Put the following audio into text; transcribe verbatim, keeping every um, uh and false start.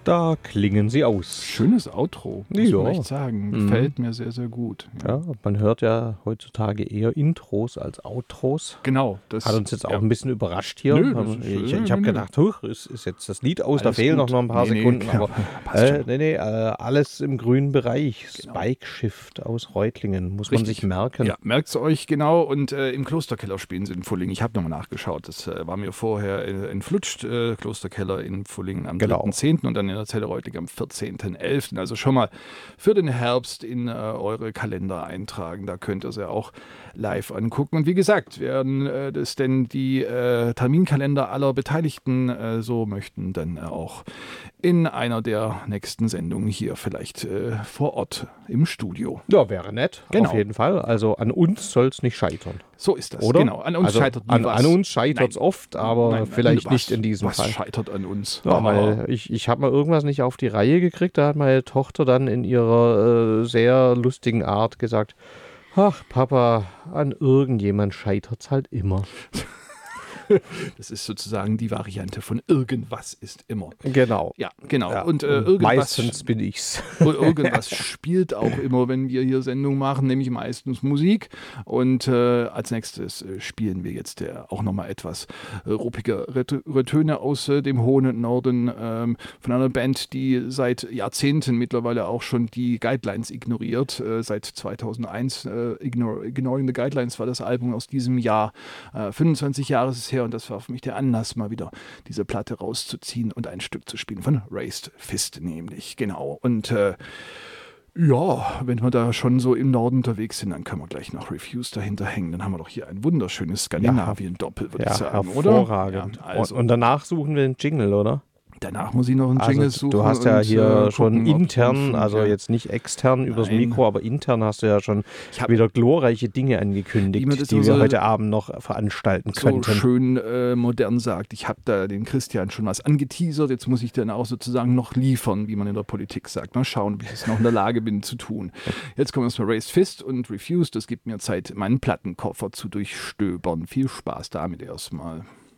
Da klingen sie aus. Schönes Outro, muss Ja. man echt sagen. Gefällt mir sehr, sehr gut. Ja, man hört ja heutzutage eher Intros als Outros. Genau. Das Hat uns jetzt auch ja. ein bisschen überrascht hier. Nö, das ist- ich nö, ich habe nö, gedacht, huch, ist, ist jetzt das Lied aus, da Alles fehlen gut. noch ein paar Nee, nee, Sekunden. klar, aber passt äh, schon. nee, nee, äh, alles im grünen Bereich. Genau. Spike Shift aus Reutlingen, muss man Richtig. sich merken. Ja, merkt es euch genau. Und äh, im Klosterkeller spielen sie in Fulling. Ich habe nochmal nachgeschaut. Das äh, war mir vorher äh, entflutscht. Äh, Klosterkeller in Fullingen am Genau. dritten zehnten und dann in der Zelle Reutling am vierzehnten elften Also schon mal für den Herbst in äh, eure Kalender eintragen. Da könnt ihr sie auch live angucken. Und wie gesagt, werden äh, das denn die äh, Terminkalender aller Beteiligten äh, so möchten, dann äh, auch in einer der nächsten Sendungen hier vielleicht äh, vor Ort im Studio. Ja, wäre nett, Genau. auf jeden Fall. Also an uns soll es nicht scheitern. So ist das, Oder? genau. An uns also scheitert nie an, was. an uns scheitert es Nein. oft, aber Nein, nein, vielleicht was, nicht in diesem was Fall. Was scheitert an uns? Ja, Oh. weil ich, ich habe mal irgendwas nicht auf die Reihe gekriegt. Da hat meine Tochter dann in ihrer äh, sehr lustigen Art gesagt, ach Papa, an irgendjemand scheitert es halt immer. Das ist sozusagen die Variante von irgendwas ist immer. Genau. Ja, genau. Ja, und äh, und irgendwas, meistens bin ich's. irgendwas spielt auch immer, wenn wir hier Sendung machen, nämlich meistens Musik. Und äh, als nächstes äh, spielen wir jetzt äh, auch nochmal etwas äh, ruppige Töne aus äh, dem hohen Norden ähm, von einer Band, die seit Jahrzehnten mittlerweile auch schon die Guidelines ignoriert. Äh, seit zweitausendeins, äh, Ignore, Ignoring the Guidelines war das Album aus diesem Jahr. Äh, fünfundzwanzig Jahre ist es her und das war für mich der Anlass, mal wieder diese Platte rauszuziehen und ein Stück zu spielen von Raised Fist nämlich, genau. Und äh, ja, wenn wir da schon so im Norden unterwegs sind, dann können wir gleich noch Refuse dahinter hängen. Dann haben wir doch hier ein wunderschönes Skandinavien-Doppel, würde Ja, ich sagen, oder? hervorragend. Ja, also, und, und danach suchen wir den Jingle, oder? danach muss ich noch einen Jingle Also, suchen. du hast ja und, hier äh, schon gucken, ob intern, man- also ja. jetzt nicht extern übers Nein. Mikro, aber intern hast du ja schon Ich hab- wieder glorreiche Dinge Wie man angekündigt, das die immer wir so- heute Abend noch veranstalten so könnten. schön äh, modern sagt. Ich habe da den Christian schon was angeteasert, jetzt muss ich dann auch sozusagen noch liefern, wie man in der Politik sagt. Mal schauen, ob ich es noch in der Lage bin zu tun. Jetzt kommen wir erstmal Raised Fist und Refused. Das gibt mir Zeit, meinen Plattenkoffer zu durchstöbern. Viel Spaß damit erstmal.